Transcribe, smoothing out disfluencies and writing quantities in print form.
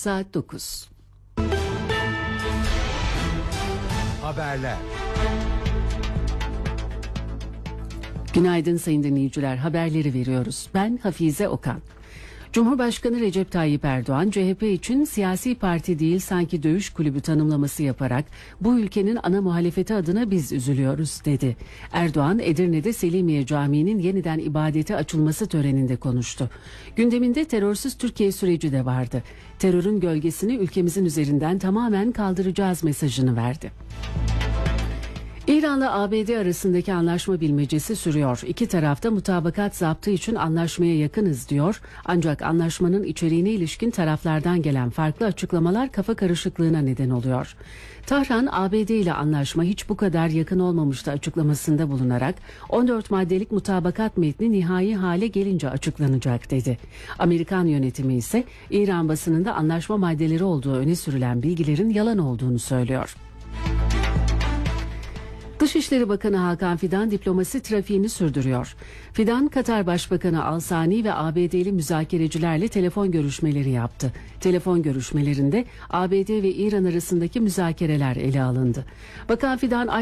Saat 9. Haberler. Günaydın sayın dinleyiciler, haberleri veriyoruz. Ben Hafize Okan. Cumhurbaşkanı Recep Tayyip Erdoğan, CHP için siyasi parti değil sanki dövüş kulübü tanımlaması yaparak bu ülkenin ana muhalefeti adına biz üzülüyoruz dedi. Erdoğan, Edirne'de Selimiye Camii'nin yeniden ibadete açılması töreninde konuştu. Gündeminde terörsüz Türkiye süreci de vardı. Terörün gölgesini ülkemizin üzerinden tamamen kaldıracağız mesajını verdi. İran'la ABD arasındaki anlaşma bilmecesi sürüyor. İki tarafta mutabakat zaptı için anlaşmaya yakınız diyor. Ancak anlaşmanın içeriğine ilişkin taraflardan gelen farklı açıklamalar kafa karışıklığına neden oluyor. Tahran, ABD ile anlaşma hiç bu kadar yakın olmamıştı açıklamasında bulunarak 14 maddelik mutabakat metni nihai hale gelince açıklanacak dedi. Amerikan yönetimi ise İran basınında anlaşma maddeleri olduğu öne sürülen bilgilerin yalan olduğunu söylüyor. Dışişleri Bakanı Hakan Fidan diplomasi trafiğini sürdürüyor. Fidan, Katar Başbakanı Al Sani ve ABD'li müzakerecilerle telefon görüşmeleri yaptı. Telefon görüşmelerinde ABD ve İran arasındaki müzakereler ele alındı. Bakan Fidan